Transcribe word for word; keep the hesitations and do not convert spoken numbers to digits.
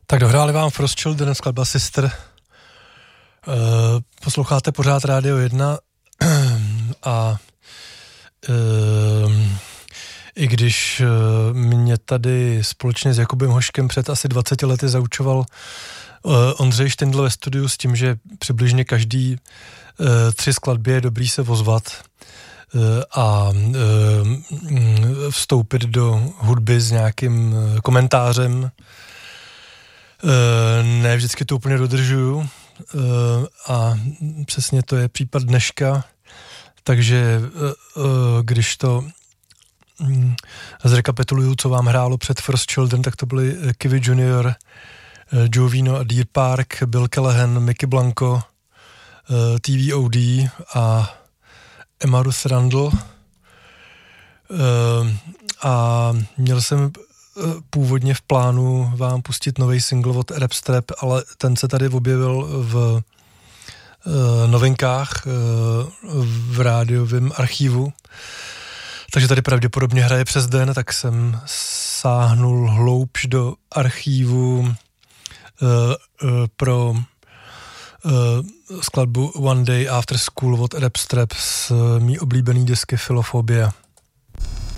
Tak dohráli vám Frost Children, skladba Sister. Uh, posloucháte pořád Rádio jedna a uh, i když uh, mě tady společně s Jakubem Hoškem před asi dvaceti lety zaučoval uh, Ondřej Štindl ve studiu s tím, že přibližně každý uh, tři skladby je dobrý se ozvat uh, a uh, vstoupit do hudby s nějakým uh, komentářem. Ne, vždycky to úplně dodržuju a přesně to je případ dneška, takže když to zrekapituluju, co vám hrálo před Frost Children, tak to byly Kiwi Junior, Joe Vino a Deer Park, Bill Callahan, Mickey Blanco, T V O D a Emma Ruth Randall. A měl jsem původně v plánu vám pustit nový single od Rapstrap, ale ten se tady objevil v uh, novinkách uh, v rádiovém archivu. Takže tady pravděpodobně hraje přes den, tak jsem sáhnul hloubš do archivu uh, uh, pro uh, skladbu One Day After School od Rapstrap z mý oblíbený disky Filofobia.